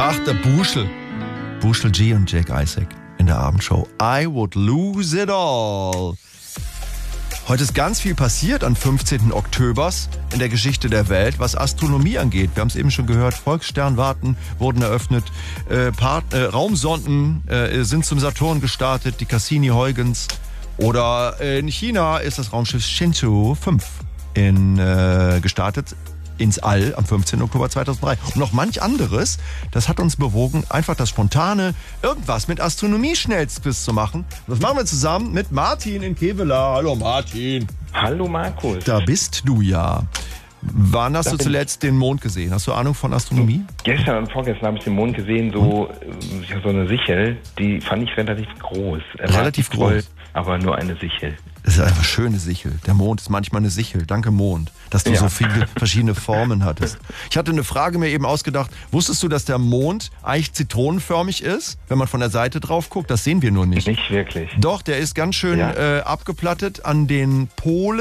Ach, der Bushel. Bushel G und Jake Isaac in der Abendshow. I would lose it all. Heute ist ganz viel passiert am 15. Oktobers in der Geschichte der Welt, was Astronomie angeht. Wir haben es eben schon gehört, Volkssternwarten wurden eröffnet, Raumsonden sind zum Saturn gestartet, die Cassini-Huygens. Oder in China ist das Raumschiff Shenzhou 5 gestartet ins All am 15. Oktober 2003. Und noch manch anderes, das hat uns bewogen, einfach das spontane irgendwas mit Astronomie-Schnellsquiz zu machen. Und das machen wir zusammen mit Martin in Kevela. Hallo Martin. Hallo Markus. Da bist du ja. Wann hast du zuletzt den Mond gesehen? Hast du Ahnung von Astronomie? Gestern und vorgestern habe ich den Mond gesehen, so eine Sichel, die fand ich relativ groß. Relativ groß? Voll, aber nur eine Sichel. Das ist einfach eine schöne Sichel. Der Mond ist manchmal eine Sichel. Danke Mond, dass du so viele verschiedene Formen hattest. Ich hatte eine Frage mir eben ausgedacht. Wusstest du, dass der Mond eigentlich zitronenförmig ist, wenn man von der Seite drauf guckt? Das sehen wir nur nicht. Nicht wirklich. Doch, der ist ganz schön abgeplattet an den Polen.